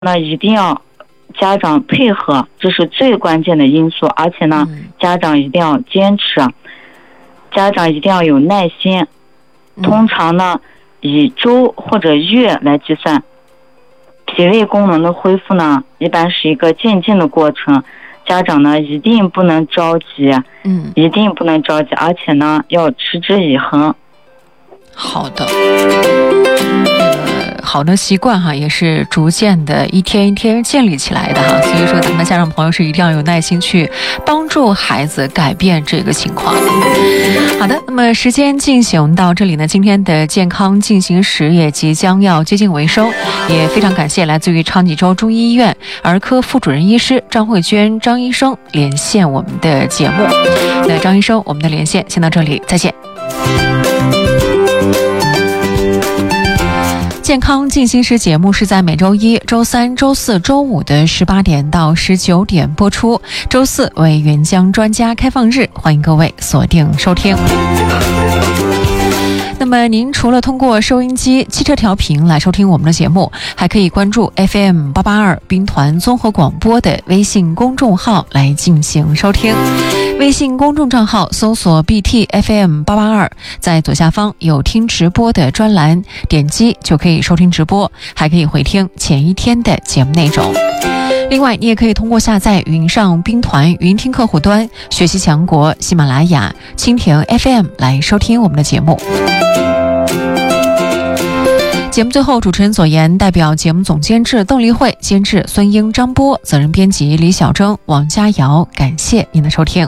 那一定要家长配合，这是最关键的因素。而且呢，家长一定要坚持，家长一定要有耐心。通常呢，以周或者月来计算。脾胃功能的恢复呢，一般是一个渐进的过程。家长呢，一定不能着急，一定不能着急，而且呢，要持之以恒。 好的。好的习惯哈，也是逐渐的一天一天建立起来的哈。所以说，咱们的家长朋友是一定要有耐心去帮助孩子改变这个情况。好的，那么时间进行到这里呢，今天的健康进行时也即将要接近尾声，也非常感谢来自于昌吉州中医医院儿科副主任医师张慧娟张医生连线我们的节目。那张医生，我们的连线先到这里，再见。健康进行时节目是在每周一、周三、周四、周五的18点到19点播出，周四为援疆专家开放日，欢迎各位锁定收听。那么您除了通过收音机、汽车调频来收听我们的节目，还可以关注 FM882 兵团综合广播的微信公众号来进行收听。微信公众账号搜索 BTFM882， 在左下方有听直播的专栏，点击就可以收听直播，还可以回听前一天的节目内容。另外，你也可以通过下载云上兵团云听客户端、学习强国、喜马拉雅、蜻蜓 FM 来收听我们的节目。节目最后，主持人左岩代表节目总监制邓丽慧、监制孙英、张波，责任编辑李小征、王佳瑶，感谢您的收听。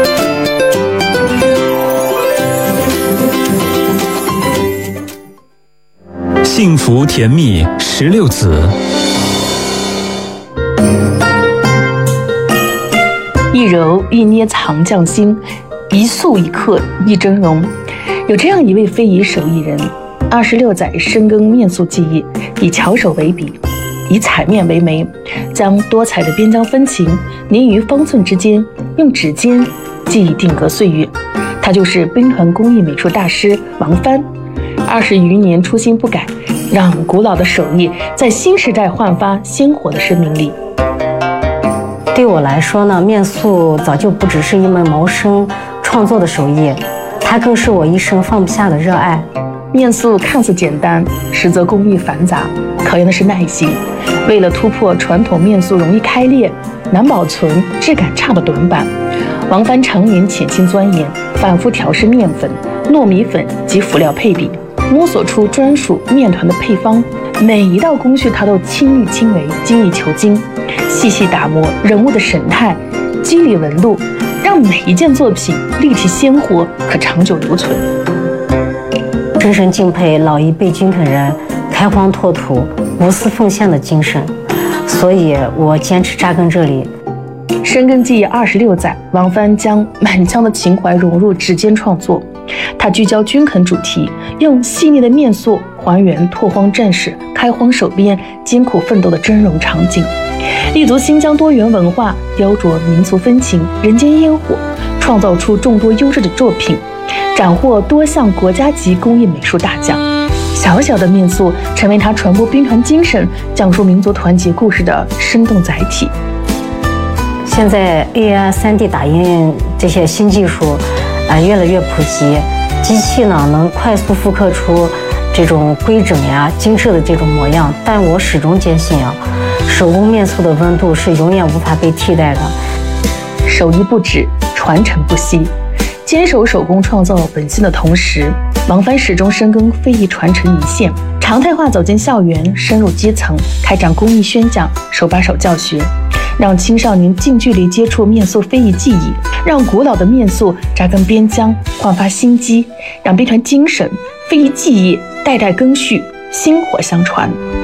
幸福甜蜜16子， 一揉一捏藏匠心，一塑一刻一峥嵘。有这样一位非遗手艺人，26载深耕面塑技艺，以巧手为笔，以彩面为媒，将多彩的边疆风情凝于方寸之间，用指尖记忆定格岁月。他就是兵团工艺美术大师王帆，20余年初心不改，让古老的手艺在新时代焕发鲜活的生命力。 对我来说呢，面塑早就不只是一门谋生创作的手艺，它更是我一生放不下的热爱。 面塑看似简单，实则工艺繁杂，考验的是耐心。为了突破传统面塑容易开裂、难保存、质感差的短板，王帆常年潜心钻研，反复调试面粉、糯米粉及辅料配比，摸索出专属面团的配方。每一道工序他都亲力亲为，精益求精，细细打磨人物的神态、肌理纹路，让每一件作品立体鲜活，可长久留存。 深深敬佩老一辈军垦人开荒拓土、无私奉献的精神，所以我坚持扎根这里。 深耕技艺26载，王帆将满腔的情怀融入指尖创作。他聚焦军垦主题，用细腻的面塑还原拓荒战士开荒守边、艰苦奋斗的峥嵘场景，立足新疆多元文化，雕琢民族风情、人间烟火，创造出众多优质的作品，斩获多项国家级工艺美术大奖。小小的面塑成为他传播兵团精神、讲述民族团结故事的生动载体。 现在 AI 3D 打印这些新技术越来越普及，机器呢能快速复刻出这种规整呀、精致的这种模样，但我始终坚信手工面塑的温度是永远无法被替代的。 手艺不止，传承不息，坚守手工创造本性的同时，王帆始终深耕非遗传承一线，常态化走进校园，深入基层，开展工艺宣讲、手把手教学，让青少年近距离接触面塑非遗技艺，让古老的面塑扎根边疆，焕发新机，让兵团精神、非遗技艺代代更续，薪火相传。